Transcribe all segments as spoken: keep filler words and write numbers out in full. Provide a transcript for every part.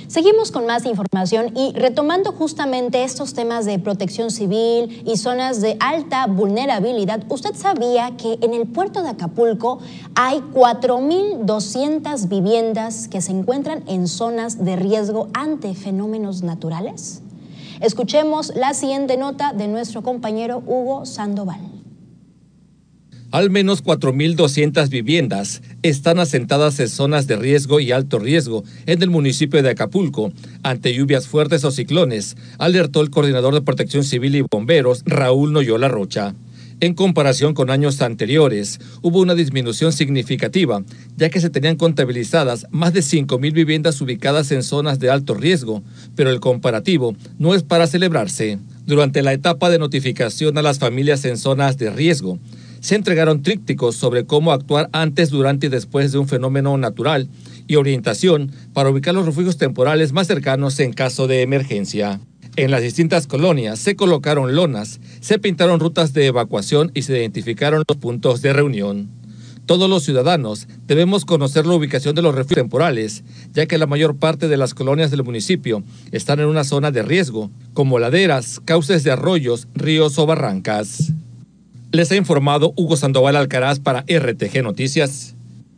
Seguimos con más información y retomando justamente estos temas de protección civil y zonas de alta vulnerabilidad. ¿Usted sabía que en el puerto de Acapulco hay cuatro mil doscientas viviendas que se encuentran en zonas de riesgo ante fenómenos naturales? Escuchemos la siguiente nota de nuestro compañero Hugo Sandoval. Al menos cuatro mil doscientas viviendas están asentadas en zonas de riesgo y alto riesgo en el municipio de Acapulco ante lluvias fuertes o ciclones, alertó el coordinador de Protección Civil y Bomberos, Raúl Noyola Rocha. En comparación con años anteriores, hubo una disminución significativa, ya que se tenían contabilizadas más de cinco mil viviendas ubicadas en zonas de alto riesgo, pero el comparativo no es para celebrarse. Durante la etapa de notificación a las familias en zonas de riesgo, se entregaron trípticos sobre cómo actuar antes, durante y después de un fenómeno natural y orientación para ubicar los refugios temporales más cercanos en caso de emergencia. En las distintas colonias se colocaron lonas, se pintaron rutas de evacuación y se identificaron los puntos de reunión. Todos los ciudadanos debemos conocer la ubicación de los refugios temporales, ya que la mayor parte de las colonias del municipio están en una zona de riesgo, como laderas, cauces de arroyos, ríos o barrancas. Les ha informado Hugo Sandoval Alcaraz para R T G Noticias.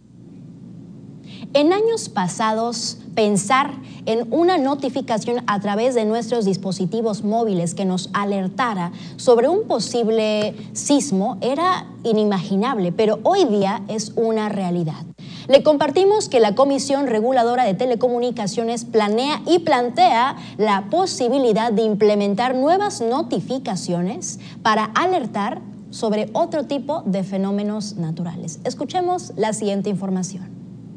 En años pasados, pensar en una notificación a través de nuestros dispositivos móviles que nos alertara sobre un posible sismo era inimaginable, pero hoy día es una realidad. Le compartimos que la Comisión Reguladora de Telecomunicaciones planea y plantea la posibilidad de implementar nuevas notificaciones para alertar sobre otro tipo de fenómenos naturales. Escuchemos la siguiente información.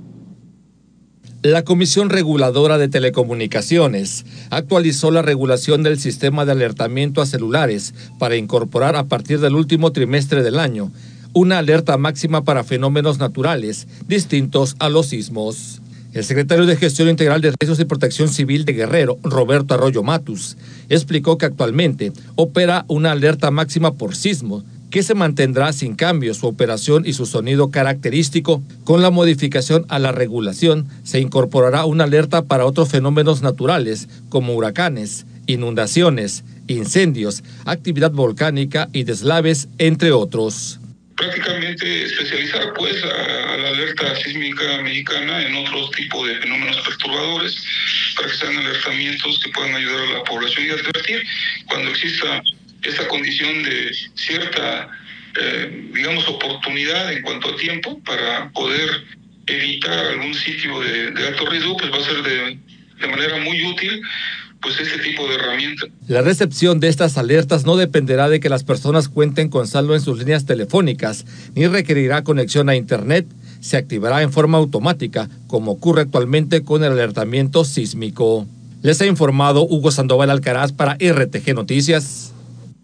La Comisión Reguladora de Telecomunicaciones actualizó la regulación del sistema de alertamiento a celulares para incorporar a partir del último trimestre del año una alerta máxima para fenómenos naturales distintos a los sismos. El secretario de Gestión Integral de Riesgos y Protección Civil de Guerrero, Roberto Arroyo Matus, explicó que actualmente opera una alerta máxima por sismo, que se mantendrá sin cambio su operación y su sonido característico. Con la modificación a la regulación, se incorporará una alerta para otros fenómenos naturales, como huracanes, inundaciones, incendios, actividad volcánica y deslaves, entre otros. Prácticamente especializar pues a, a la alerta sísmica mexicana en otros tipos de fenómenos perturbadores, para que sean alertamientos que puedan ayudar a la población y advertir cuando exista esta condición de cierta, eh, digamos, oportunidad en cuanto a tiempo para poder evitar algún sitio de, de alto riesgo, pues va a ser de, de manera muy útil pues este tipo de herramienta. La recepción de estas alertas no dependerá de que las personas cuenten con saldo en sus líneas telefónicas, ni requerirá conexión a internet. Se activará en forma automática, como ocurre actualmente con el alertamiento sísmico. Les ha informado Hugo Sandoval Alcaraz para R T G Noticias.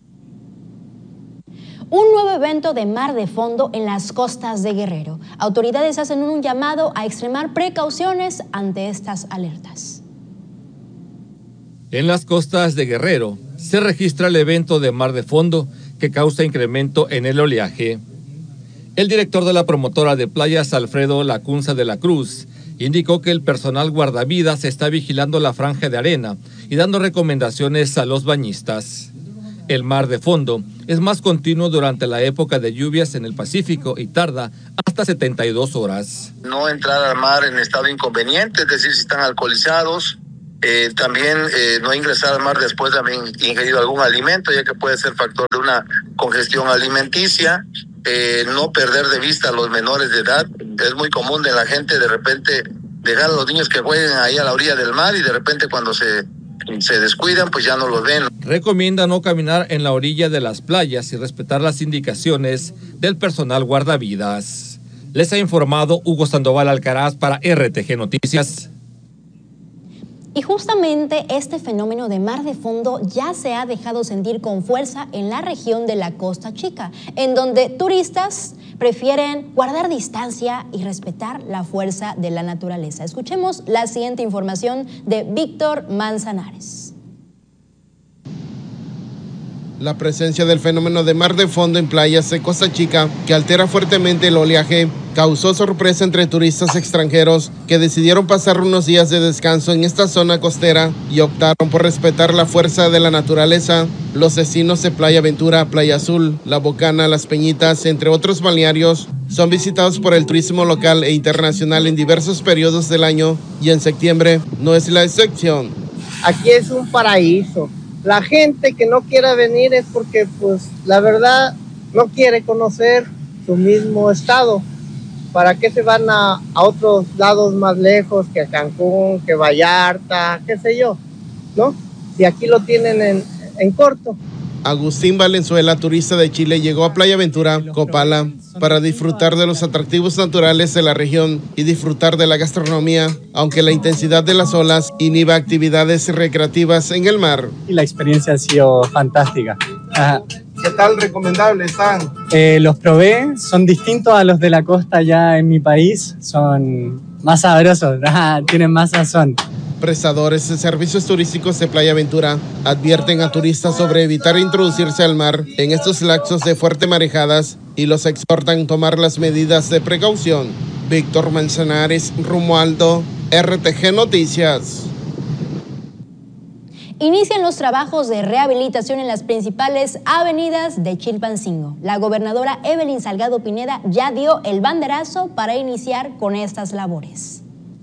Un nuevo evento de mar de fondo en las costas de Guerrero. Autoridades hacen un llamado a extremar precauciones ante estas alertas. En las costas de Guerrero se registra el evento de mar de fondo que causa incremento en el oleaje. El director de la promotora de playas, Alfredo Lacunza de la Cruz, indicó que el personal guardavidas está vigilando la franja de arena y dando recomendaciones a los bañistas. El mar de fondo es más continuo durante la época de lluvias en el Pacífico y tarda hasta setenta y dos horas. No entrar al mar en estado inconveniente, es decir, si están alcoholizados. Eh, también eh, no ingresar al mar después de haber ingerido algún alimento, ya que puede ser factor de una congestión alimenticia. Eh, no perder de vista a los menores de edad. Es muy común de la gente de repente dejar a los niños que jueguen ahí a la orilla del mar y de repente cuando se, se descuidan pues ya no los ven. Recomienda no caminar en la orilla de las playas y respetar las indicaciones del personal guardavidas. Les ha informado Hugo Sandoval Alcaraz para R T G Noticias. Y justamente este fenómeno de mar de fondo ya se ha dejado sentir con fuerza en la región de la Costa Chica, en donde turistas prefieren guardar distancia y respetar la fuerza de la naturaleza. Escuchemos la siguiente información de Víctor Manzanares. La presencia del fenómeno de mar de fondo en playas de Costa Chica, que altera fuertemente el oleaje, causó sorpresa entre turistas extranjeros que decidieron pasar unos días de descanso en esta zona costera y optaron por respetar la fuerza de la naturaleza. Los destinos de Playa Ventura, Playa Azul, La Bocana, Las Peñitas, entre otros balnearios, son visitados por el turismo local e internacional en diversos periodos del año y en septiembre no es la excepción. Aquí es un paraíso. La gente que no quiera venir es porque, pues, la verdad, no quiere conocer su mismo estado. ¿Para qué se van a, a otros lados más lejos, que a Cancún, que Vallarta, qué sé yo, ¿no? Si aquí lo tienen en, en corto. Agustín Valenzuela, turista de Chile, llegó a Playa Ventura, Copala, para disfrutar de los atractivos naturales de la región y disfrutar de la gastronomía, aunque la intensidad de las olas inhiba actividades recreativas en el mar. Y la experiencia ha sido fantástica. Ajá. ¿Qué tal recomendable están? Eh, los probé, son distintos a los de la costa ya en mi país, son más sabrosos, ajá, tienen más sazón. Prestadores de servicios turísticos de Playa Ventura advierten a turistas sobre evitar introducirse al mar en estos lapsos de fuertes marejadas y los exhortan a tomar las medidas de precaución. Víctor Manzanares, Romualdo, R T G Noticias. Inician los trabajos de rehabilitación en las principales avenidas de Chilpancingo. La gobernadora Evelyn Salgado Pineda ya dio el banderazo para iniciar con estas labores.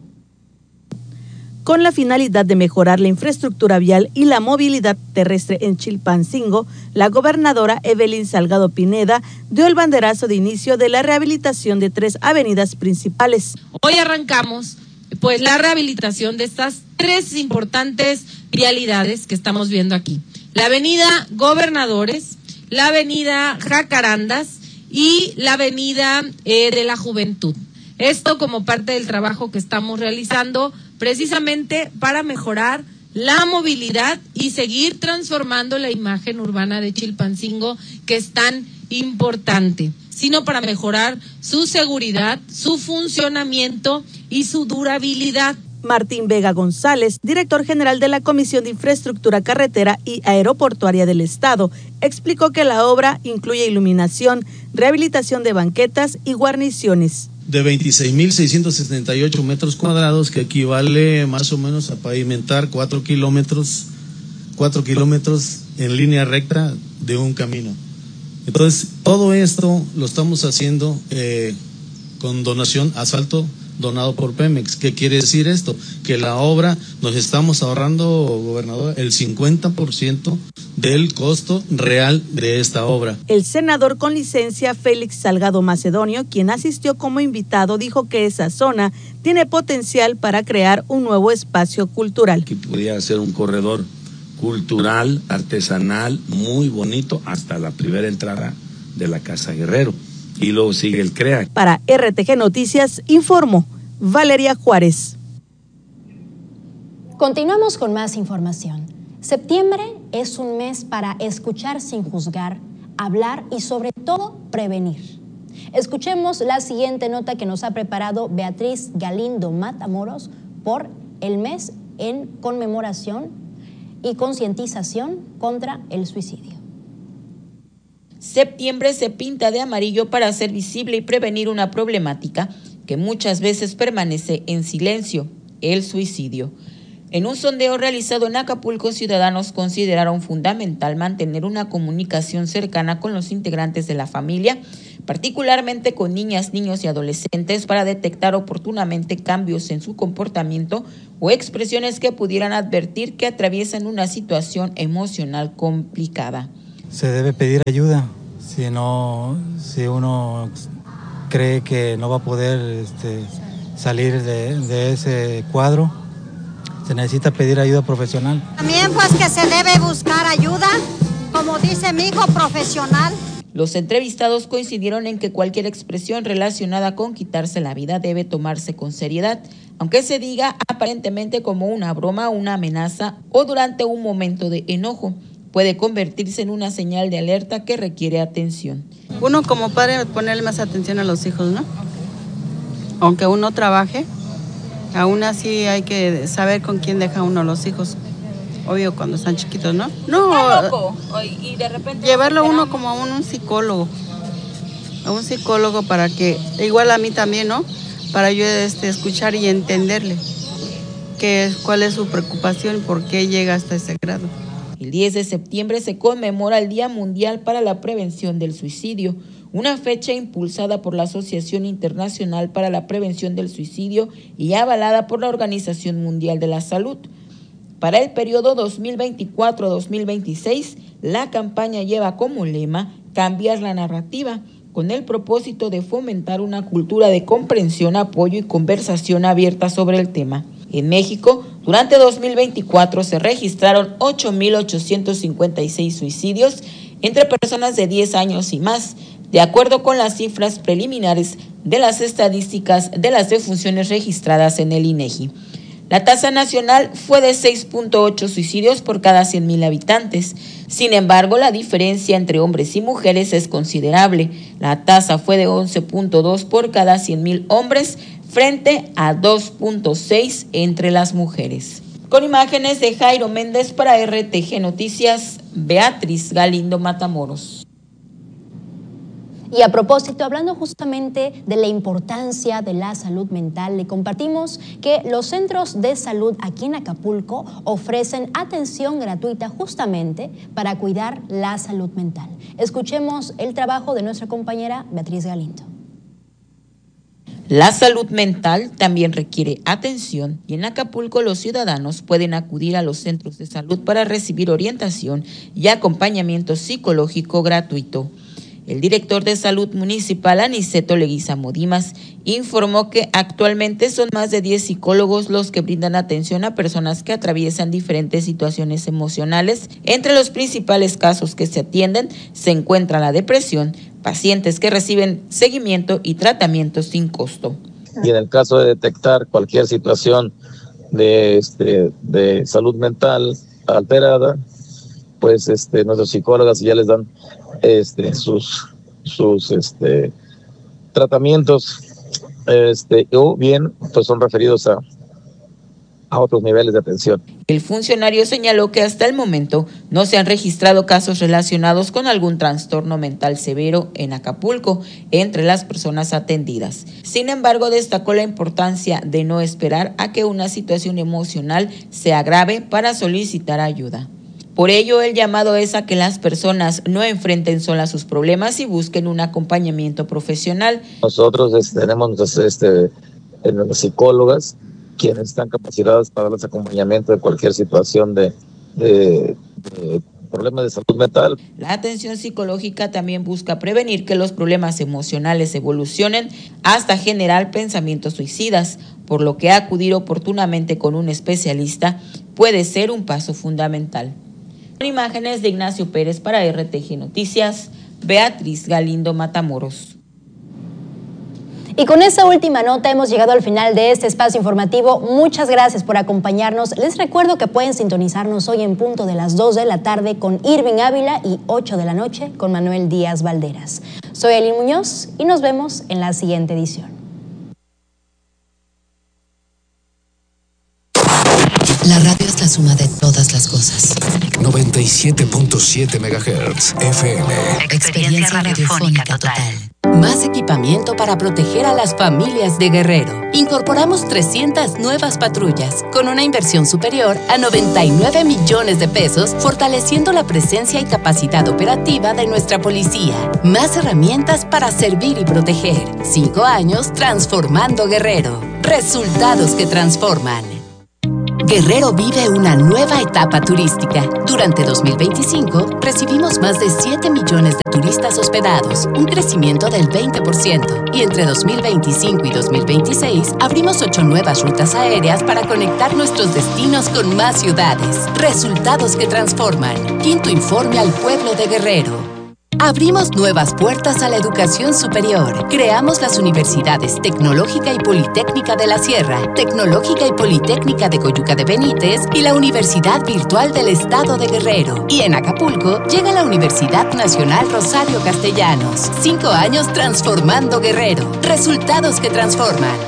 Con la finalidad de mejorar la infraestructura vial y la movilidad terrestre en Chilpancingo, la gobernadora Evelyn Salgado Pineda dio el banderazo de inicio de la rehabilitación de tres avenidas principales. Hoy arrancamos pues la rehabilitación de estas tres importantes vialidades que estamos viendo aquí. La avenida Gobernadores, la avenida Jacarandas y la avenida eh, de la Juventud. Esto como parte del trabajo que estamos realizando precisamente para mejorar la movilidad y seguir transformando la imagen urbana de Chilpancingo, que es tan importante, sino para mejorar su seguridad, su funcionamiento y su durabilidad. Martín Vega González, director general de la Comisión de Infraestructura Carretera y Aeroportuaria del Estado, explicó que la obra incluye iluminación, rehabilitación de banquetas y guarniciones. De veintiséis mil seiscientos setenta y ocho metros cuadrados, que equivale más o menos a pavimentar cuatro kilómetros, cuatro kilómetros en línea recta de un camino. Entonces, todo esto lo estamos haciendo eh, con donación, asfalto donado por Pemex. ¿Qué quiere decir esto? Que la obra nos estamos ahorrando, gobernador, el cincuenta por ciento del costo real de esta obra. El senador con licencia Félix Salgado Macedonio, quien asistió como invitado, dijo que esa zona tiene potencial para crear un nuevo espacio cultural. Que podría ser un corredor cultural, artesanal, muy bonito, hasta la primera entrada de la Casa Guerrero. Y luego sigue el CREA. Para R T G Noticias, informó Valeria Juárez. Continuamos con más información. Septiembre es un mes para escuchar sin juzgar, hablar y sobre todo prevenir. Escuchemos la siguiente nota que nos ha preparado Beatriz Galindo Matamoros por el mes en conmemoración y concientización contra el suicidio. Septiembre se pinta de amarillo para hacer visible y prevenir una problemática que muchas veces permanece en silencio, el suicidio. En un sondeo realizado en Acapulco, ciudadanos consideraron fundamental mantener una comunicación cercana con los integrantes de la familia, particularmente con niñas, niños y adolescentes, para detectar oportunamente cambios en su comportamiento o expresiones que pudieran advertir que atraviesan una situación emocional complicada. Se debe pedir ayuda, si no, si uno cree que no va a poder este, salir de, de ese cuadro, se necesita pedir ayuda profesional. También pues que se debe buscar ayuda, como dice mi hijo, profesional. Los entrevistados coincidieron en que cualquier expresión relacionada con quitarse la vida debe tomarse con seriedad, aunque se diga aparentemente como una broma, una amenaza o durante un momento de enojo. Puede convertirse en una señal de alerta que requiere atención. Uno como padre ponerle más atención a los hijos, ¿no? Aunque uno trabaje, aún así hay que saber con quién deja uno los hijos. Obvio cuando están chiquitos, ¿no? No, loco. Y de repente llevarlo uno como a un, un psicólogo a un psicólogo para que, igual a mí también, ¿no? Para yo este, escuchar y entenderle qué, cuál es su preocupación y por qué llega hasta ese grado. El diez de septiembre se conmemora el Día Mundial para la Prevención del Suicidio, una fecha impulsada por la Asociación Internacional para la Prevención del Suicidio y avalada por la Organización Mundial de la Salud. Para el periodo dos mil veinticuatro a dos mil veintiséis, la campaña lleva como lema cambiar la narrativa, con el propósito de fomentar una cultura de comprensión, apoyo y conversación abierta sobre el tema. En México, durante dos mil veinticuatro se registraron ocho mil ochocientos cincuenta y seis suicidios entre personas de diez años y más, de acuerdo con las cifras preliminares de las estadísticas de las defunciones registradas en el INEGI. La tasa nacional fue de seis punto ocho suicidios por cada cien mil habitantes. Sin embargo, la diferencia entre hombres y mujeres es considerable. La tasa fue de once punto dos por cada cien mil hombres frente a dos punto seis entre las mujeres. Con imágenes de Jairo Méndez para R T G Noticias, Beatriz Galindo Matamoros. Y a propósito, hablando justamente de la importancia de la salud mental, le compartimos que los centros de salud aquí en Acapulco ofrecen atención gratuita justamente para cuidar la salud mental. Escuchemos el trabajo de nuestra compañera Beatriz Galindo. La salud mental también requiere atención y en Acapulco los ciudadanos pueden acudir a los centros de salud para recibir orientación y acompañamiento psicológico gratuito. El director de Salud Municipal, Aniceto Leguizamo Dimas, informó que actualmente son más de diez psicólogos los que brindan atención a personas que atraviesan diferentes situaciones emocionales. Entre los principales casos que se atienden se encuentra la depresión, pacientes que reciben seguimiento y tratamiento sin costo. Y en el caso de detectar cualquier situación de, este, de salud mental alterada, pues este, nuestros psicólogos ya les dan este, sus, sus este, tratamientos, este, o bien pues son referidos a, a otros niveles de atención. El funcionario señaló que hasta el momento no se han registrado casos relacionados con algún trastorno mental severo en Acapulco entre las personas atendidas. Sin embargo, destacó la importancia de no esperar a que una situación emocional se agrave para solicitar ayuda. Por ello, el llamado es a que las personas no enfrenten solas sus problemas y busquen un acompañamiento profesional. Nosotros este, tenemos este, en psicólogas quienes están capacitadas para darles acompañamiento de cualquier situación de, de, de problemas de salud mental. La atención psicológica también busca prevenir que los problemas emocionales evolucionen hasta generar pensamientos suicidas, por lo que acudir oportunamente con un especialista puede ser un paso fundamental. Con imágenes de Ignacio Pérez para R T G Noticias, Beatriz Galindo Matamoros. Y con esta última nota hemos llegado al final de este espacio informativo. Muchas gracias por acompañarnos. Les recuerdo que pueden sintonizarnos hoy en punto de las dos de la tarde con Irving Ávila y ocho de la noche con Manuel Díaz Valderas. Soy Elin Muñoz y nos vemos en la siguiente edición. La radio es la suma de todas las cosas. noventa y siete punto siete megahertz F M. Experiencia radiofónica total. Más equipamiento para proteger a las familias de Guerrero. Incorporamos trescientas nuevas patrullas con una inversión superior a noventa y nueve millones de pesos, fortaleciendo la presencia y capacidad operativa de nuestra policía. Más herramientas para servir y proteger. Cinco años transformando Guerrero. Resultados que transforman. Guerrero vive una nueva etapa turística. Durante dos mil veinticinco recibimos más de siete millones de turistas hospedados, un crecimiento del veinte por ciento. Y entre dos mil veinticinco y dos mil veintiséis abrimos ocho nuevas rutas aéreas para conectar nuestros destinos con más ciudades. Resultados que transforman. Quinto informe al pueblo de Guerrero. Abrimos nuevas puertas a la educación superior. Creamos las universidades Tecnológica y Politécnica de la Sierra, Tecnológica y Politécnica de Coyuca de Benítez y la Universidad Virtual del Estado de Guerrero. Y en Acapulco llega la Universidad Nacional Rosario Castellanos. Cinco años transformando Guerrero. Resultados que transforman.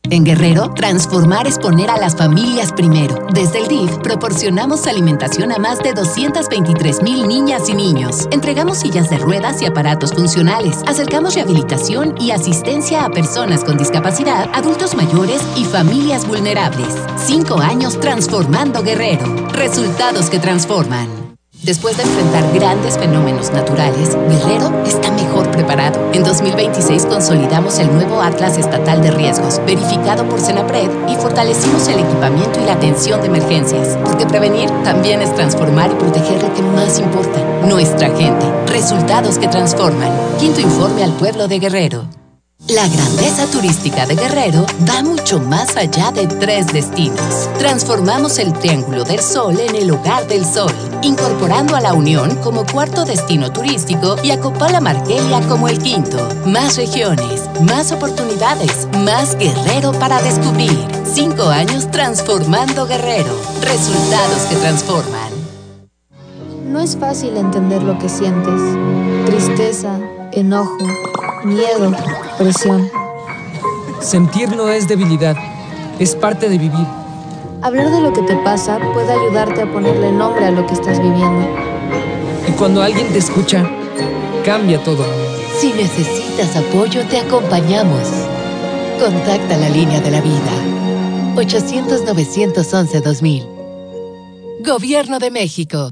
En Guerrero, transformar es poner a las familias primero. Desde el D I F proporcionamos alimentación a más de doscientas veintitrés mil niñas y niños. Entregamos sillas de ruedas y aparatos funcionales. Acercamos rehabilitación y asistencia a personas con discapacidad, adultos mayores y familias vulnerables. Cinco años transformando Guerrero. Resultados que transforman. Después de enfrentar grandes fenómenos naturales, Guerrero está mejor preparado. En dos mil veintiséis consolidamos el nuevo Atlas Estatal de Riesgos, verificado por Senapred, y fortalecimos el equipamiento y la atención de emergencias. Porque prevenir también es transformar y proteger lo que más importa, nuestra gente. Resultados que transforman. Quinto informe al pueblo de Guerrero. La grandeza turística de Guerrero va mucho más allá de tres destinos. Transformamos el Triángulo del Sol en el Hogar del Sol, incorporando a La Unión como cuarto destino turístico y a Copala Marquelia como el quinto. Más regiones, más oportunidades, más Guerrero para descubrir. Cinco años transformando Guerrero. Resultados que transforman. No es fácil entender lo que sientes. Tristeza, enojo, miedo, presión. Sentir no es debilidad, es parte de vivir. Hablar de lo que te pasa puede ayudarte a ponerle nombre a lo que estás viviendo. Y cuando alguien te escucha, cambia todo. Si necesitas apoyo, te acompañamos. Contacta la línea de la vida. ochocientos, novecientos once, dos mil. Gobierno de México.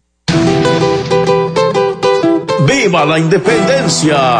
¡Viva la independencia!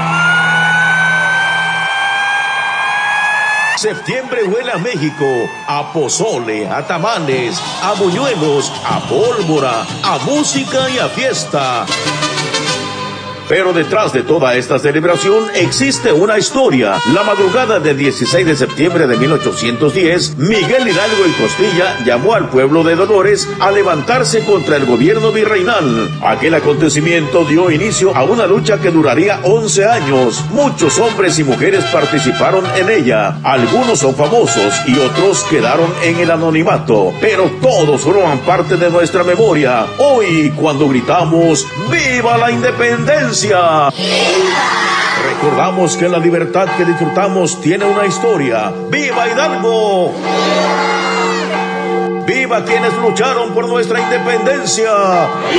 Septiembre huele a México, a pozole, a tamales, a buñuelos, a pólvora, a música y a fiesta. Pero detrás de toda esta celebración existe una historia. La madrugada del dieciséis de septiembre de mil ochocientos diez, Miguel Hidalgo y Costilla llamó al pueblo de Dolores a levantarse contra el gobierno virreinal. Aquel acontecimiento dio inicio a una lucha que duraría once años. Muchos hombres y mujeres participaron en ella. Algunos son famosos y otros quedaron en el anonimato. Pero todos forman parte de nuestra memoria. Hoy, cuando gritamos ¡Viva la independencia!, recordamos que la libertad que disfrutamos tiene una historia. ¡Viva Hidalgo! ¡Viva quienes lucharon por nuestra independencia!